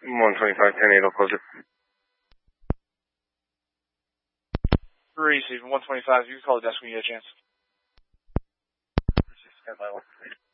125, 10-8, I'll close it. Receiving 125, you can call the desk when you get a chance. Stand by 1.